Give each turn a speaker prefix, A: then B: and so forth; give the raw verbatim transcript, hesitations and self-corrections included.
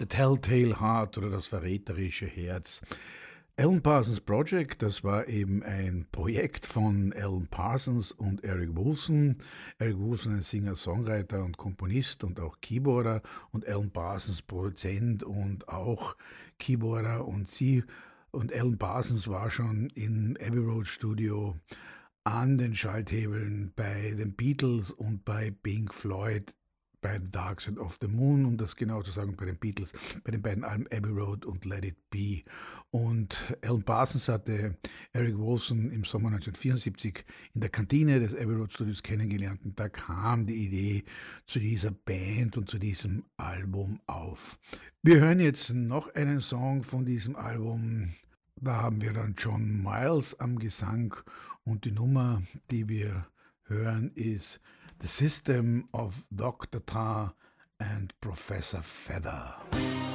A: Telltale Heart oder das verräterische Herz. Alan Parsons Project, das war eben ein Projekt von Alan Parsons und Eric Woolson. Eric Woolson, ein Singer, Songwriter und Komponist und auch Keyboarder, und Alan Parsons, Produzent und auch Keyboarder. Und sie und Alan Parsons war schon im Abbey Road Studio an den Schalthebeln bei den Beatles und bei Pink Floyd, bei The Dark Side of the Moon, um das genau zu sagen, bei den Beatles, bei den beiden Alben Abbey Road und Let It Be. Und Alan Parsons hatte Eric Woolson im Sommer neunzehnhundertvierundsiebzig in der Kantine des Abbey Road Studios kennengelernt, und da kam die Idee zu dieser Band und zu diesem Album auf. Wir hören jetzt noch einen Song von diesem Album. Da haben wir dann John Miles am Gesang, und die Nummer, die wir hören, ist The System of Doctor Tar and Professor Feather.